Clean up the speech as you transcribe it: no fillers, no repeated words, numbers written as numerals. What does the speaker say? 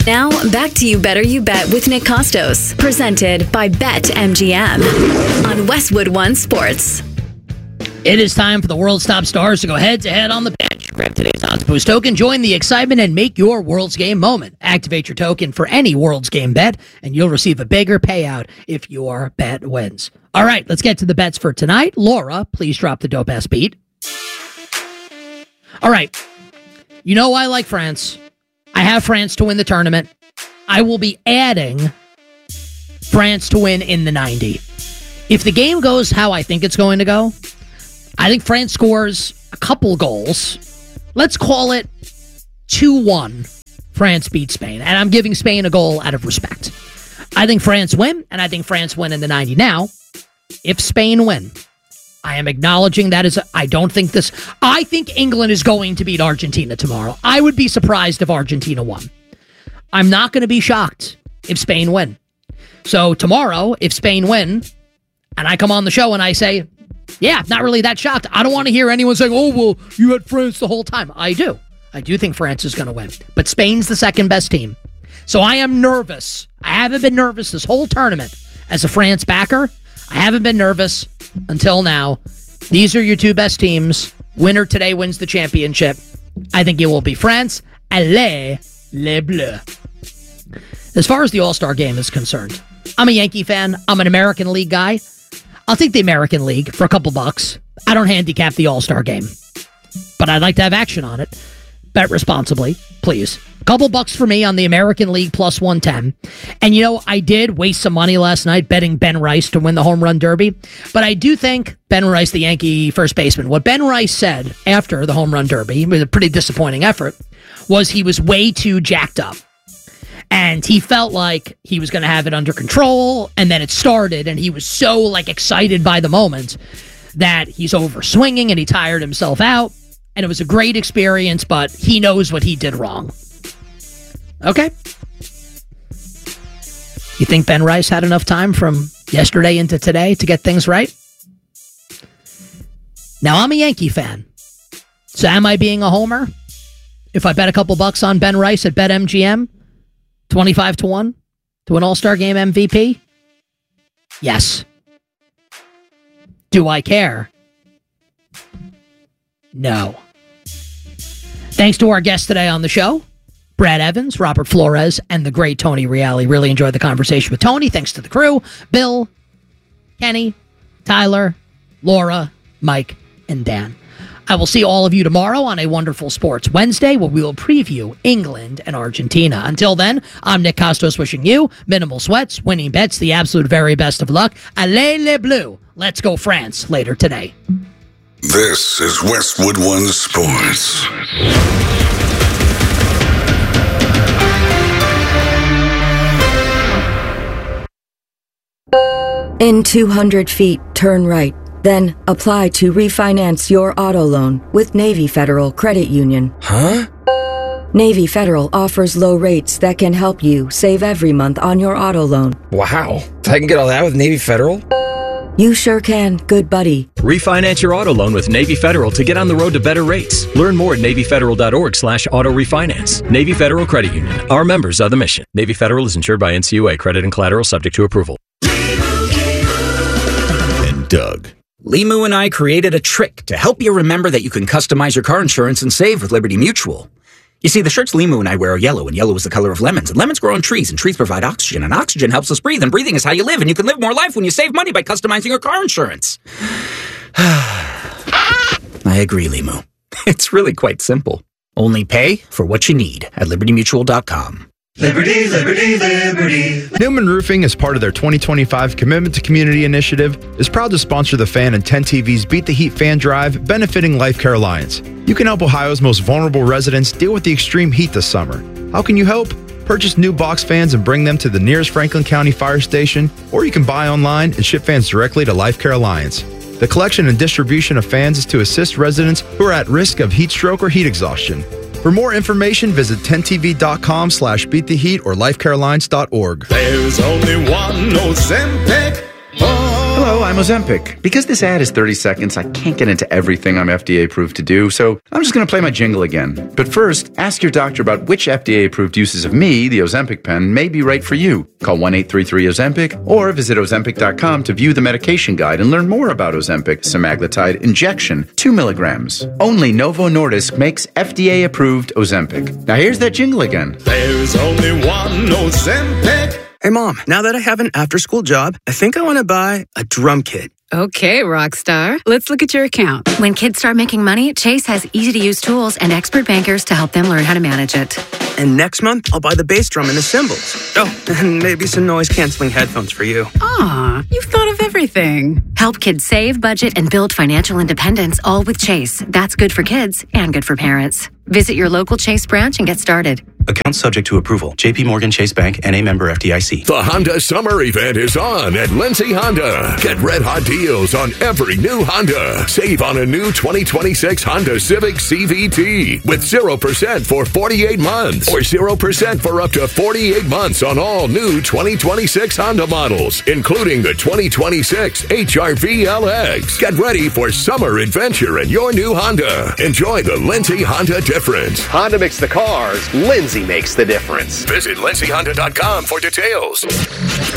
Now, back to You Better You Bet with Nick Costos, presented by BetMGM on Westwood One Sports. It is time for the world's top stars to go head-to-head on the bench. Grab today's Odds Boost token, join the excitement, and make your World's Game moment. Activate your token for any World's Game bet, and you'll receive a bigger payout if your bet wins. All right, let's get to the bets for tonight. Laura, please drop the dope-ass beat. All right, you know I like France. I have France to win the tournament. I will be adding France to win in the 90. If the game goes how I think it's going to go, I think France scores a couple goals. Let's call it 2-1. France beats Spain. And I'm giving Spain a goal out of respect. I think France win, and I think France win in the 90. Now, if Spain win, I am acknowledging that I think England is going to beat Argentina tomorrow. I would be surprised if Argentina won. I'm not going to be shocked if Spain win. So tomorrow, if Spain win, and I come on the show and I say, yeah, not really that shocked. I don't want to hear anyone saying, oh, well, you had France the whole time. I do. I do think France is going to win. But Spain's the second best team. So I am nervous. I haven't been nervous this whole tournament as a France backer. I haven't been nervous until now. These are your two best teams. Winner today wins the championship. I think it will be France. Allez, les Bleus. As far as the All-Star game is concerned, I'm a Yankee fan. I'm an American League guy. I'll take the American League for a couple bucks. I don't handicap the All-Star game. But I'd like to have action on it. Bet responsibly, please. A couple bucks for me on the American League plus 110. And, I did waste some money last night betting Ben Rice to win the home run derby. But I do think Ben Rice, the Yankee first baseman, what Ben Rice said after the home run derby, it was a pretty disappointing effort, was he was way too jacked up. And he felt like he was going to have it under control, and then it started, and he was so excited by the moment that he's over swinging and he tired himself out. And it was a great experience, but he knows what he did wrong. Okay. You think Ben Rice had enough time from yesterday into today to get things right? Now, I'm a Yankee fan. So am I being a homer? If I bet a couple bucks on Ben Rice at BetMGM, 25-1 to an All-Star Game MVP? Yes. Do I care? No. Thanks to our guests today on the show, Brad Evans, Robert Flores, and the great Tony Reale. Really enjoyed the conversation with Tony. Thanks to the crew, Bill, Kenny, Tyler, Laura, Mike, and Dan. I will see all of you tomorrow on a Wonderful Sports Wednesday, where we will preview England and Argentina. Until then, I'm Nick Costos wishing you minimal sweats, winning bets, the absolute very best of luck. Allez les Bleus. Let's go France later today. This is Westwood One Sports. In 200 feet, turn right. Then apply to refinance your auto loan with Navy Federal Credit Union. Huh? Navy Federal offers low rates that can help you save every month on your auto loan. Wow. I can get all that with Navy Federal? You sure can, good buddy. Refinance your auto loan with Navy Federal to get on the road to better rates. Learn more at NavyFederal.org/auto refinance. Navy Federal Credit Union. Our members are the mission. Navy Federal is insured by NCUA. Credit and collateral subject to approval. And Doug. Limu and I created a trick to help you remember that you can customize your car insurance and save with Liberty Mutual. You see, the shirts Limu and I wear are yellow, and yellow is the color of lemons. And lemons grow on trees, and trees provide oxygen. And oxygen helps us breathe, and breathing is how you live. And you can live more life when you save money by customizing your car insurance. I agree, Limu. It's really quite simple. Only pay for what you need at LibertyMutual.com. Liberty, liberty, liberty. Newman Roofing, as part of their 2025 Commitment to Community initiative, is proud to sponsor the Fan and 10 TV's Beat the Heat Fan Drive, benefiting Life Care Alliance. You can help Ohio's most vulnerable residents deal with the extreme heat this summer. How can you help? Purchase new box fans and bring them to the nearest Franklin County Fire Station, or you can buy online and ship fans directly to Life Care Alliance. The collection and distribution of fans is to assist residents who are at risk of heat stroke or heat exhaustion. For more information, visit 10tv.com/beattheheat or lifecarealliance.org. There's only one Ozempic. Hello, I'm I'm Ozempic. Because this ad is 30 seconds, I can't get into everything I'm FDA approved to do, so I'm just going to play my jingle again. But first, ask your doctor about which FDA approved uses of me, the Ozempic pen, may be right for you. Call 1-833-OZEMPIC or visit Ozempic.com to view the medication guide and learn more about Ozempic semaglutide injection, 2 milligrams. Only Novo Nordisk makes FDA approved Ozempic. Now here's that jingle again. There's only one Ozempic. Hey, Mom, now that I have an after-school job, I think I want to buy a drum kit. Okay, Rockstar. Let's look at your account. When kids start making money, Chase has easy-to-use tools and expert bankers to help them learn how to manage it. And next month, I'll buy the bass drum and the cymbals. Oh, and maybe some noise-canceling headphones for you. Aw, you've thought of everything. Help kids save, budget, and build financial independence, all with Chase. That's good for kids and good for parents. Visit your local Chase branch and get started. Account subject to approval. J.P. Morgan Chase Bank, N.A. member FDIC. The Honda Summer Event is on at Lindsay Honda. Get red-hot deals on every new Honda. Save on a new 2026 Honda Civic CVT with 0% for 48 months or 0% for up to 48 months on all new 2026 Honda models, including the 2026 HR-V LX. Get ready for summer adventure in your new Honda. Enjoy the Lindsay Honda difference. Honda makes the cars. Lindsay makes the difference. Visit lindsayhonda.com for details.